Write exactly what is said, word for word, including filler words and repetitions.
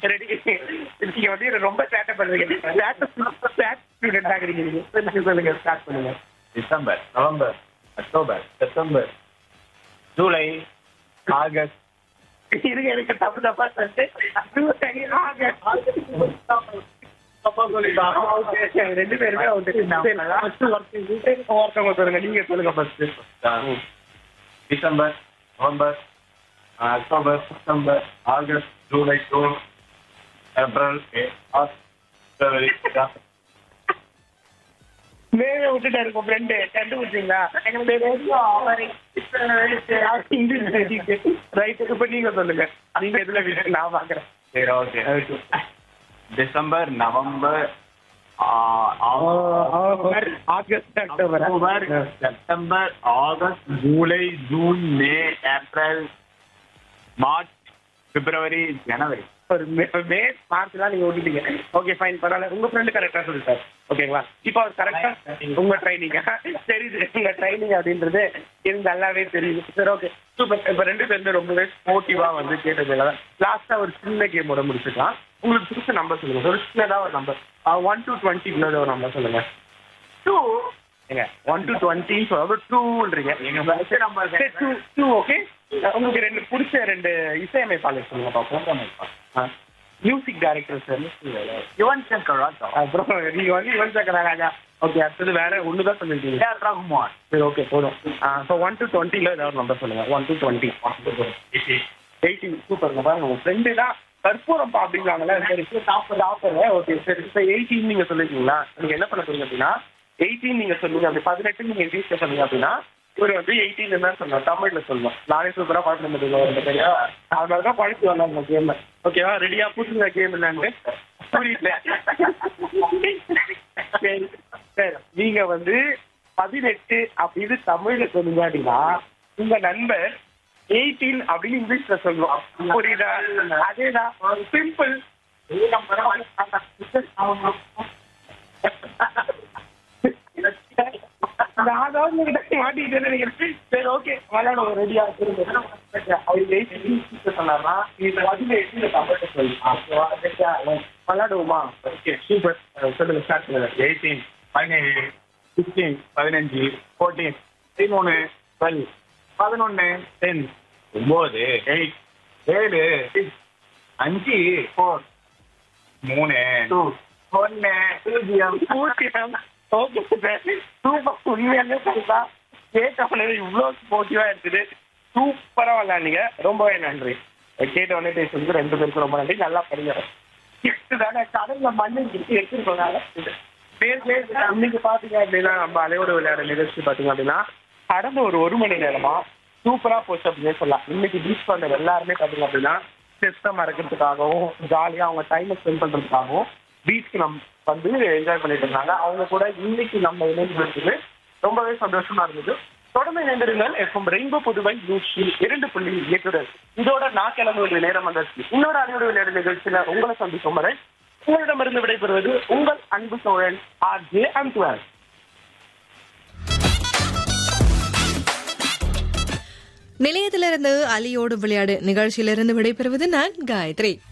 Ready நீங்க வந்து இதை ரொம்ப சேட்டை பண்றீங்க. சேட் ஸ்டூடெண்ட் ஆகுறீங்க நீங்க. சரி, சொல்லுங்க, ஸ்டார்ட் பண்ணுங்க. December, November, October, September, July, August. இருங்க, எனக்கு தப்பு தப்பா சொல்லிட்டு ரெண்டு பேருமே ஒருத்தவங்க சொல்லுங்க, நீங்க சொல்லுங்க first. December, November, October, September, August, July, June, April, மே, மார்ச், பிப்ரவரி. மேலே விட்டுட்டாரு உங்க ஃப்ரெண்டு, கண்டுபிடிச்சிங்களா? ரைட், இப்ப நீங்க சொல்லுங்க, நீங்க எதுல விட்டு நான் பாக்குறேன். சரி, okay. December, November, August, October, October, September, August, July, June, மே, ஏப்ரல், மார்ச், பிப்ரவரி, ஜனவரி. ஒரு மே மார்ச்லாம் நீங்க விட்டுட்டீங்க. ஓகே, ஃபைன், பரவாயில்ல. உங்க ஃப்ரெண்டு கரெக்டா சொல்லிட்டாரு. ஓகேங்களா? இப்போ அவர் கரெக்டா உங்க ட்ரைனிங்க தெரியுது, உங்க ட்ரைனிங் அப்படின்றது எனக்கு நல்லாவே தெரியுது. சரி, ஓகே, சூப்பர். இப்போ ரெண்டு பேருமே ரொம்பவே ஸ்போர்ட்டிவா வந்து கேட்டது. லாஸ்டா ஒரு சின்ன கேமோட முடிச்சுக்கலாம். உங்களுக்கு பிடிச்ச நம்பர் சொல்லுங்க, ஒரு சின்னதா ஒரு number. One to twenty kilo ஒரு நம்பர் சொல்லுங்க. டூ ஏங்க, one to twenty டூன்றீங்க. Two two okay. உங்களுக்கு ரெண்டு பிடிச்ச ரெண்டு இசையமைப்பாளர் சொல்லுங்க பார்ப்போம். Music director sir. Yuvan Shankar Raja. அப்புறம் நீங்க வந்து யுவன் சங்கர் ராஜா. ஓகே, அடுத்தது வேற ஒன்று தான் சொல்லிருக்கீங்க. ஏஆர் ரஹ்மான். சரி, ஓகே, போதும். ஸோ ஒன் டு டுவெண்ட்டில ஏதாவது நம்பர் சொல்லுங்க. One to twenty eighteen. சூப்பருங்க, பாருங்க உங்க ஃப்ரெண்டு தான் கற்பூரம்பா அப்படிங்கிறாங்களே. சரி, டாப்பர். ஓகே, சரி. இப்போ எயிட்டீன் நீங்க சொல்லிருக்கீங்களா? நீங்க என்ன பண்ண போறீங்க அப்படின்னா, எயிட்டீன் நீங்க சொல்லுங்க. அப்படி பதினெட்டு நீங்க இங்கிலீஷ்ல சொன்னீங்க அப்படின்னா இவர் வந்து எயிட்டீன் தான் சொல்லணும், தமிழ்ல சொல்லணும். நானே சூப்பரா பழக்கம் முடியல, சரியா? அதனாலதான் பழக்கி வரலாம் கேம். ஓகேவா? ரெடியா? புதுங்க கேம் என்னன்னு புரியல. சரி, சரி. நீங்க வந்து பதினெட்டு அப்படின்னு தமிழ்ல சொன்னீங்க அப்படின்னா உங்க நண்பர் எயிட்டீன் அப்படின்னு இங்கிலீஷ்ல சொல்லணும். புரியுதா? அதேதான், சிம்பிள். சரி, ஓகே, விளையாடுவோம். ரெடியா விளையாடுவோமா? Okay, super. சொல்லுங்க, ஸ்டார்ட் பண்ணுங்க. எயிட்டீன், பதினேழு, சிக்ஸ்டீன், பதினஞ்சு, ஃபோர்டீன், பதிமூணு, டுவெல், பதினொன்று, டென், ஒம்பது, எயிட், ஏழு, சிக்ஸ், அஞ்சு, ஃபோர், மூணு, டூ, ஒன்று, பூஜ்ஜியம், பூஜ்ஜியம். Okay sir, super. உண்மையாலே சொல்லுதா கேட்டவனே இவ்வளோ ஸ்போர்ட்டிவா இருக்குது. சூப்பரா விளையாடுங்க, ரொம்பவே நன்றி. கேட்டவனே பேசுறதுக்கு ரெண்டு பேருக்கும் ரொம்ப நன்றி. நல்லா படிங்க. தானே கடல்ல மண்ணு எடுத்துருக்கோங்க. இன்னைக்கு பாத்தீங்க அப்படின்னா நம்ம அலையோட விளையாட நிகழ்ச்சி பாத்தீங்க அப்படின்னா கடந்த ஒரு ஒரு மணி நேரமா சூப்பரா போச்சு அப்படின்னு சொல்லலாம். இன்னைக்கு பீச் பண்ண எல்லாருமே பாத்தீங்க அப்படின்னா ஸ்ட்ரெஸ்ஸை மறக்கிறதுக்காகவும் ஜாலியா அவங்க டைமை ஸ்பெண்ட் பண்றதுக்காகவும் பீச்சுக்கு நம்ம வந்து என்ஜாய் பண்ணிட்டு இருந்தாங்க. அவங்க கூட இன்னைக்கு நம்ம இணைந்து ரொம்பவே சந்தோஷமா இருந்தது. தொடர்ந்து இணைந்திருங்கள். எஃப்எம் ரெயின்போ புதுவை நூற்றி இரண்டு புள்ளி எட்டுடன் இதோட நான் கிளம்புவது நேரம் வந்தாச்சு. இன்னொரு அணியோட விளையாடு நிகழ்ச்சியில உங்களை சந்திக்கும் வரை உங்களிடமிருந்து விடைபெறுவது உங்கள் அன்பு சோழன் ஆர் ஜே அந்துவார். நிலையத்திலிருந்து அலியோடு விளையாடு நிகழ்ச்சியிலிருந்து விடைபெறுவது நான் காயத்ரி.